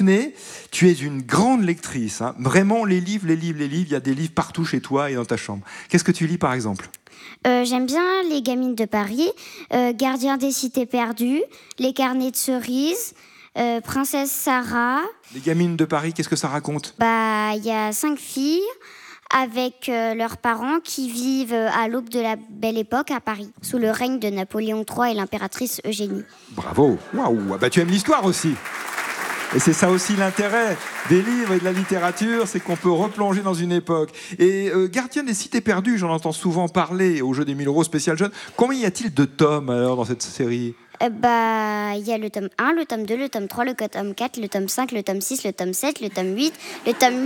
Daphné, tu es une grande lectrice. Hein. Vraiment, les livres, il y a des livres partout chez toi et dans ta chambre. Qu'est-ce que tu lis, par exemple ? J'aime bien Les Gamines de Paris, Gardien des cités perdues, Les carnets de cerises, Princesse Sarah. Les Gamines de Paris, qu'est-ce que ça raconte ? Il y a 5 filles avec leurs parents qui vivent à l'aube de la Belle Époque à Paris, sous le règne de Napoléon III et l'impératrice Eugénie. Bravo. Waouh. Tu aimes l'histoire aussi. Et c'est ça aussi l'intérêt des livres et de la littérature, c'est qu'on peut replonger dans une époque. Et Gardien des cités perdues, j'en entends souvent parler au jeu des 1000 € spécial jeune. Combien y a-t-il de tomes alors dans cette série ? Il y a le tome 1, le tome 2, le tome 3, le tome 4, le tome 5, le tome 6, le tome 7, le tome 8, le tome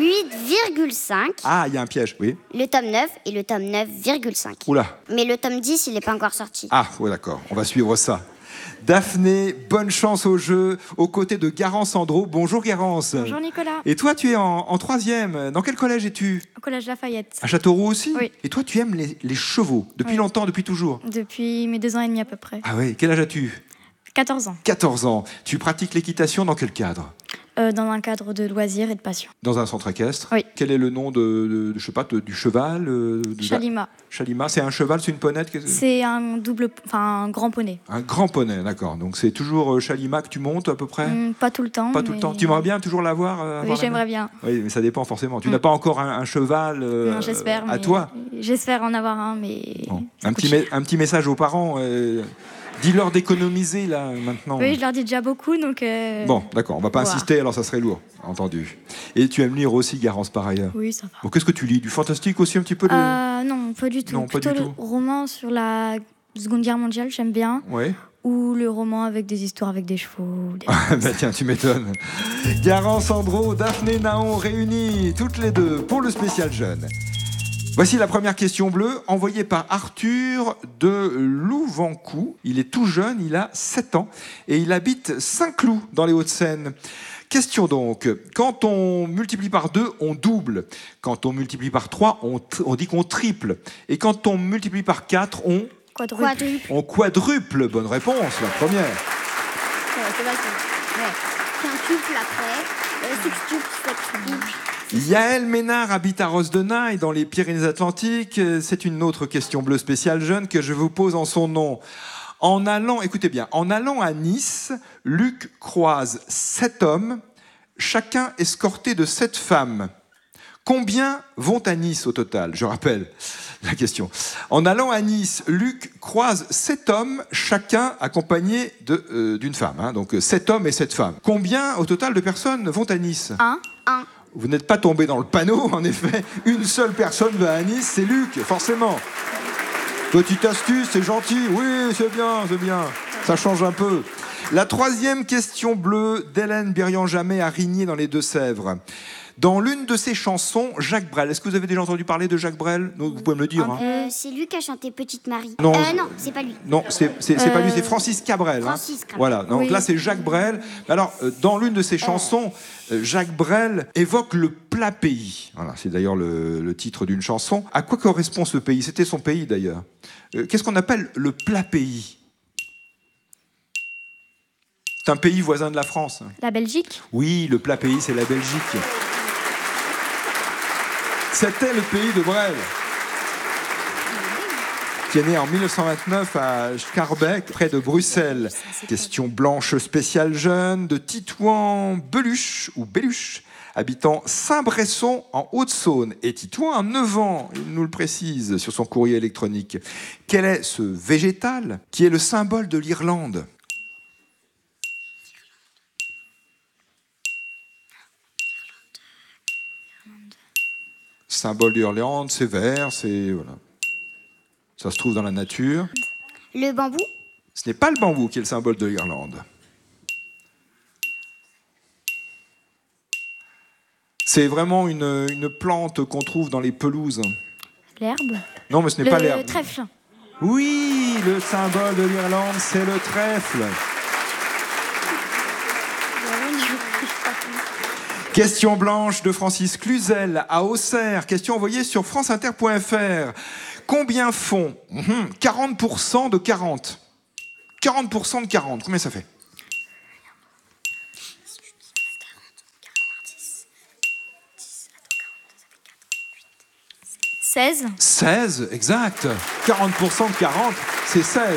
8,5. Ah, il y a un piège, oui. Le tome 9 et le tome 9,5. Oula. Mais le tome 10, il n'est pas encore sorti. Ah, ouais, d'accord, on va suivre ça. Daphné, bonne chance au jeu, aux côtés de Garance Sandro. Bonjour Garance. Bonjour Nicolas. Et toi, tu es en troisième. Dans quel collège es-tu ? Au collège Lafayette. À Châteauroux aussi ? Oui. Et toi, tu aimes les chevaux depuis longtemps, depuis toujours ? Depuis mes 2 ans et demi à peu près. Ah oui, quel âge as-tu ? 14 ans. 14 ans. Tu pratiques l'équitation dans quel cadre ? Dans un cadre de loisirs et de passion. Dans un centre équestre ? Oui. Quel est le nom du cheval Chalima. Chalima, c'est un cheval, c'est une ponette ? C'est un grand poney. Un grand poney, d'accord. Donc c'est toujours Chalima que tu montes à peu près ? Pas tout le temps. Pas tout le temps. Tu aimerais bien toujours l'avoir Oui, j'aimerais bien. Oui, mais ça dépend forcément. Tu n'as pas encore un cheval Non, j'espère, à toi ? J'espère en avoir un, mais... Bon. Un petit message aux parents. Dis-leur d'économiser là maintenant. Oui, je leur dis déjà beaucoup, donc... Bon, d'accord, on va pas insister, alors ça serait lourd, entendu. Et tu aimes lire aussi, Garance, par ailleurs ? Oui, ça va. Bon, qu'est-ce que tu lis ? Du fantastique aussi un petit peu Non, pas du tout. Non, pas Plutôt du tout. le roman sur la Seconde Guerre mondiale, j'aime bien. Ouais. Ou le roman avec des histoires avec des chevaux. Tiens, tu m'étonnes. Garance Sandro, Daphné Naon réunies toutes les deux pour le spécial jeune. Voici la première question bleue, envoyée par Arthur de Louvancou. Il est tout jeune, il a 7 ans, et il habite Saint-Cloud, dans les Hauts-de-Seine. Question donc, quand on multiplie par 2, on double. Quand on multiplie par 3, on dit qu'on triple. Et quand on multiplie par 4, on... Quadruple. On quadruple. Bonne réponse, la première. C'est facile. Quintuple après, sextuple, sextuple. Yaël Ménard habite à Rosdenay, dans les Pyrénées-Atlantiques. C'est une autre question bleue spéciale jeune que je vous pose en son nom. Écoutez bien, en allant à Nice, Luc croise 7 hommes, chacun escorté de 7 femmes. Combien vont à Nice au total ? Je rappelle la question. En allant à Nice, Luc croise 7 hommes, chacun accompagné d'une femme. Hein, donc 7 hommes et 7 femmes. Combien au total de personnes vont à Nice ? Un. Vous n'êtes pas tombé dans le panneau, en effet. Une seule personne va à Nice, c'est Luc, forcément. Petite astuce, c'est gentil. Oui, c'est bien. Ça change un peu. La troisième question bleue d'Hélène Birian-Jamet à Rigné dans les Deux-Sèvres. Dans l'une de ses chansons, Jacques Brel. Est-ce que vous avez déjà entendu parler de Jacques Brel ? Vous pouvez me le dire. Hein. C'est lui qui a chanté Petite Marie. Non, c'est pas lui. Non, c'est pas lui, c'est Francis Cabrel. Francis Cabrel. Voilà, donc là c'est Jacques Brel. Alors, dans l'une de ses chansons, Jacques Brel évoque le plat pays. Voilà, c'est d'ailleurs le titre d'une chanson. À quoi correspond ce pays ? C'était son pays d'ailleurs. Qu'est-ce qu'on appelle le plat pays ? C'est un pays voisin de la France. La Belgique ? Oui, le plat pays, c'est la Belgique. C'était le pays de Brel, qui est né en 1929 à Schaerbeek, près de Bruxelles. Question blanche spéciale jeune de Titouan Beluche, ou Belluche, habitant Saint-Bresson en Haute-Saône. Et Titouan a 9 ans, il nous le précise sur son courrier électronique. Quel est ce végétal qui est le symbole de l'Irlande ? Symbole d'Irlande, c'est vert, voilà. Ça se trouve dans la nature. Le bambou ? Ce n'est pas le bambou qui est le symbole de l'Irlande. C'est vraiment une plante qu'on trouve dans les pelouses. L'herbe ? Non, mais ce n'est pas l'herbe. Le trèfle. Oui, le symbole de l'Irlande, c'est le trèfle. Question blanche de Francis Cluzel à Auxerre. Question envoyée sur franceinter.fr. Combien font 40% de 40 ? 40% de 40, combien ça fait ? 16. 16, exact. 40% de 40, c'est 16.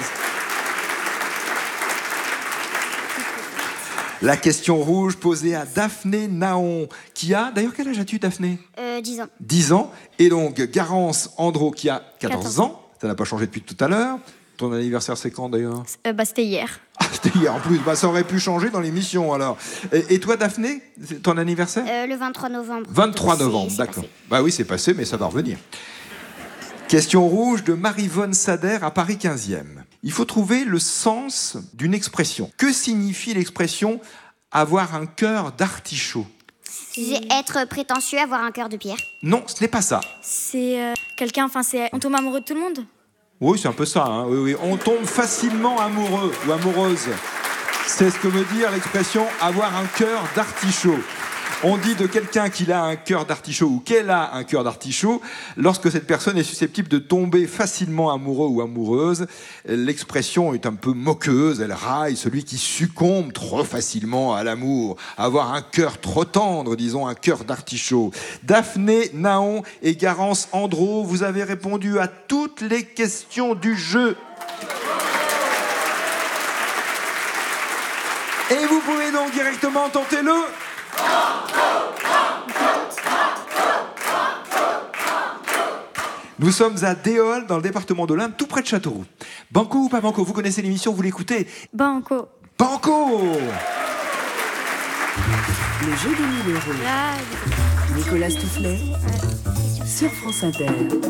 La question rouge posée à Daphné Naon, qui a... D'ailleurs, quel âge as-tu, Daphné ? 10 ans. 10 ans. Et donc, Garance Andro, qui a 14 14 ans. Ça n'a pas changé depuis tout à l'heure. Ton anniversaire, c'est quand, d'ailleurs ? C'était hier. Ah, c'était hier, en plus. Bah, ça aurait pu changer dans l'émission, alors. Et toi, Daphné, c'est ton anniversaire ? Le 23 novembre. 23 Donc, novembre, c'est d'accord. passé. Bah oui, c'est passé, mais ça va revenir. Question rouge de Marivonne Sader à Paris 15e. Il faut trouver le sens d'une expression. Que signifie l'expression « avoir un cœur d'artichaut » ? Être prétentieux, avoir un cœur de pierre. Non, ce n'est pas ça. C'est quelqu'un, on tombe amoureux de tout le monde. Oui, c'est un peu ça. Hein. Oui, oui. On tombe facilement amoureux ou amoureuse. C'est ce que veut dire l'expression « avoir un cœur d'artichaut ». On dit de quelqu'un qu'il a un cœur d'artichaut ou qu'elle a un cœur d'artichaut lorsque cette personne est susceptible de tomber facilement amoureux ou amoureuse. L'expression est un peu moqueuse, elle raille celui qui succombe trop facilement à l'amour. Avoir un cœur trop tendre, disons un cœur d'artichaut. Daphné Naon et Garance Andro, vous avez répondu à toutes les questions du jeu. Et vous pouvez donc directement tenter le... Nous sommes à Déol, dans le département de l'Ain, tout près de Châteauroux. Banco ou pas Banco ? Vous connaissez l'émission, vous l'écoutez ? Banco. Banco ! Le jeu des 1000 euros. Là, Nicolas Stoufflet sur France Inter.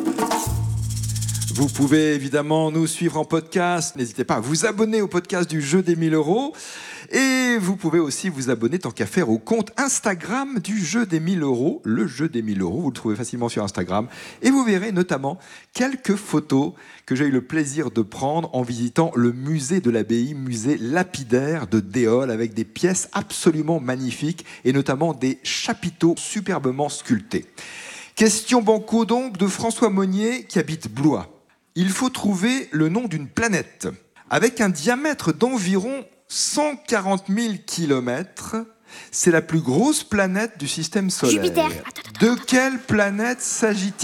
Vous pouvez évidemment nous suivre en podcast. N'hésitez pas à vous abonner au podcast du jeu des 1000 euros. Et vous pouvez aussi vous abonner, tant qu'à faire, au compte Instagram du jeu des 1000 euros. Le jeu des 1000 euros, vous le trouvez facilement sur Instagram. Et vous verrez notamment quelques photos que j'ai eu le plaisir de prendre en visitant le musée de l'abbaye, musée lapidaire de Déol, avec des pièces absolument magnifiques et notamment des chapiteaux superbement sculptés. Question banco donc de François Monnier qui habite Blois. Il faut trouver le nom d'une planète avec un diamètre d'environ 140 000 kilomètres. C'est la plus grosse planète du système solaire. Jupiter. De quelle planète s'agit-il ?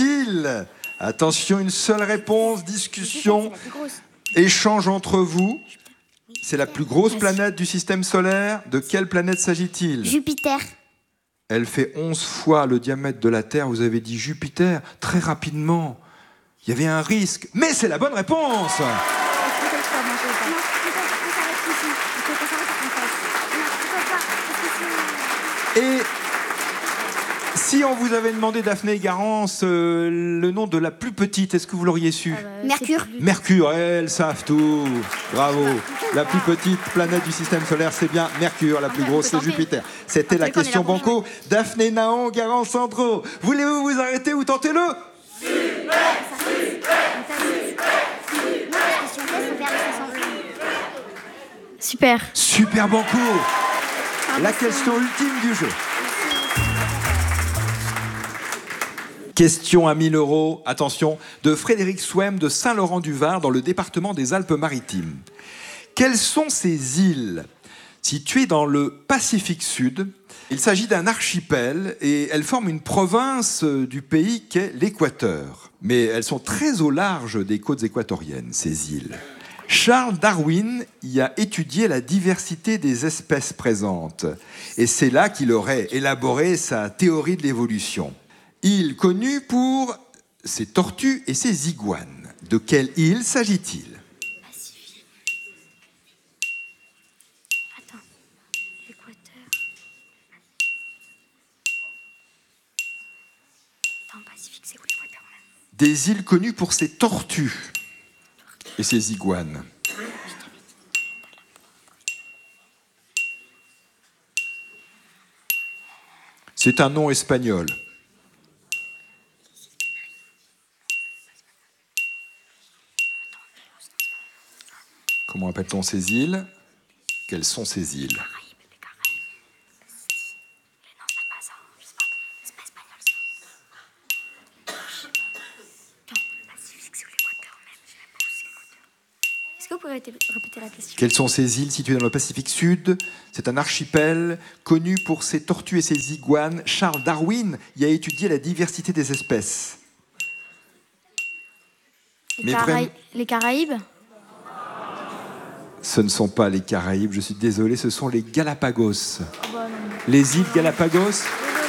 Attention, une seule réponse, discussion, C'est la plus grosse. échange entre vous. C'est la plus grosse planète du système solaire. De quelle planète s'agit-il ? Jupiter. Elle fait 11 fois le diamètre de la Terre. Vous avez dit Jupiter, très rapidement. Il y avait un risque, mais c'est la bonne réponse. Et si on vous avait demandé, Daphné et Garance, le nom de la plus petite, est-ce que vous l'auriez su ? Mercure. Mercure, elles savent tout. Bravo. La plus petite planète du système solaire, c'est bien Mercure. La plus grosse, c'est Jupiter. C'était la question banco. Daphné Naon, Garance Andro. Voulez-vous vous arrêter ou tenter-le ? super. Super banco. La question ultime du jeu. Question à 1000 euros, attention, de Frédéric Souem de Saint-Laurent-du-Var dans le département des Alpes-Maritimes. Quelles sont ces îles situées dans le Pacifique Sud ? Il s'agit d'un archipel et elles forment une province du pays qu'est l'Équateur. Mais elles sont très au large des côtes équatoriennes, ces îles. Charles Darwin y a étudié la diversité des espèces présentes. Et c'est là qu'il aurait élaboré sa théorie de l'évolution. Île connue pour ses tortues et ses iguanes. De quelle île s'agit-il ? Attends. L'Équateur. Attends, Pacifique, c'est où l'Équateur même ? Des îles connues pour ses tortues et ses iguanes. C'est un nom espagnol. Comment appelle-t-on ces îles ? Quelles sont ces îles ? Est-ce que vous pouvez répéter la question ? Quelles sont ces îles situées dans le Pacifique Sud ? C'est un archipel connu pour ses tortues et ses iguanes. Charles Darwin y a étudié la diversité des espèces. Mais vraiment, Les Caraïbes. ce ne sont pas les Caraïbes, je suis désolé, ce sont les Galapagos. Les îles Galapagos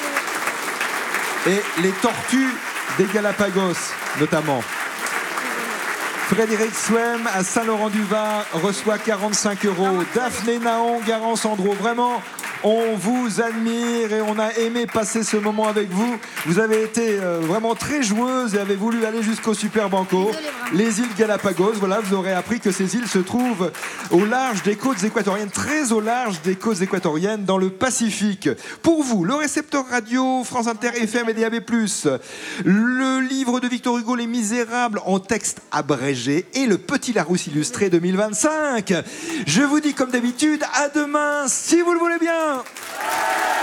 et les tortues des Galapagos, notamment. Frédéric Swem à Saint-Laurent-du-Var reçoit 45 €. Daphné Naon, Garance Sandro, vraiment, on vous admire et on a aimé passer ce moment avec vous. Vous avez été vraiment très joueuse et avez voulu aller jusqu'au Super Banco. Les îles Galapagos, voilà, vous aurez appris que ces îles se trouvent au large des côtes équatoriennes, très au large des côtes équatoriennes, dans le Pacifique. Pour vous, le récepteur radio, France Inter, FM et DAB+, le livre de Victor Hugo, Les Misérables, en texte abrégé, et le Petit Larousse illustré 2025. Je vous dis comme d'habitude, à demain, si vous le voulez bien.